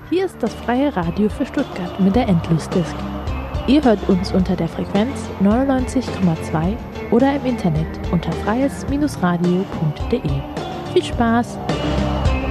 Hier ist das Freie Radio für Stuttgart mit der Endlosdisk. Ihr hört uns unter der Frequenz 99,2 oder im Internet unter freies-radio.de. Viel Spaß!